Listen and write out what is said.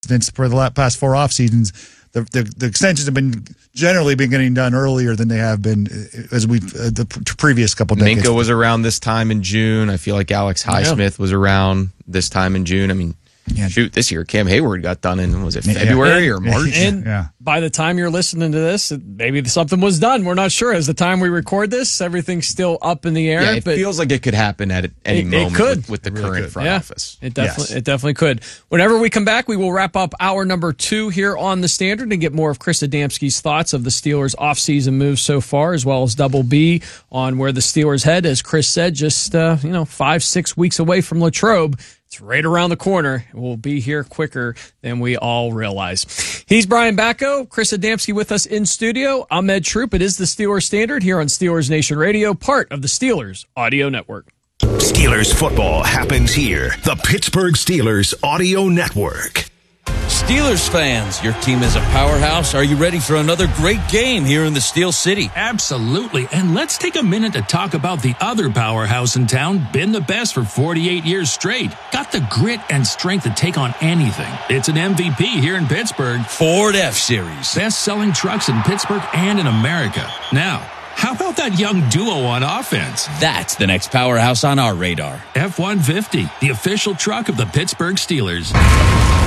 for the past 4 off seasons, the extensions have been generally getting done earlier than they have been as the previous couple decades. Minka was around this time in June. I feel like Alex Highsmith was around this time in June. I mean, shoot, this year Cam Hayward got done in, was it February or March? And by the time you're listening to this, maybe something was done. We're not sure. As the time we record this, everything's still up in the air. Yeah, it feels like it could happen at any moment could. with the current front office. It definitely could. Whenever we come back, we will wrap up hour number 2 here on The Standard and get more of Chris Adamski's thoughts of the Steelers' offseason moves so far, as well as Double B on where the Steelers head. As Chris said, just 5-6 weeks away from Latrobe. It's right around the corner. We'll be here quicker than we all realize. He's Brian Bacco, Chris Adamski with us in studio. I'm Ed Troop. It is the Steelers Standard here on Steelers Nation Radio, part of the Steelers Audio Network. Steelers football happens here. The Pittsburgh Steelers Audio Network. Steelers fans, your team is a powerhouse. Are you ready for another great game here in the Steel City? Absolutely. And let's take a minute to talk about the other powerhouse in town, been the best for 48 years straight. Got the grit and strength to take on anything. It's an MVP here in Pittsburgh. Ford F-Series. Best-selling trucks in Pittsburgh and in America. Now, how about that young duo on offense? That's the next powerhouse on our radar. F-150, the official truck of the Pittsburgh Steelers.